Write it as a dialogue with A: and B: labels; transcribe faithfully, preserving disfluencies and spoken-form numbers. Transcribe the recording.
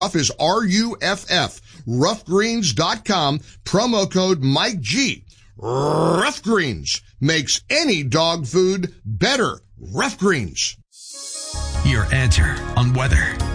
A: is R U F F, rough greens dot com, promo code Mike G. Rough Greens makes any dog food better. Rough Greens.
B: Your answer on weather.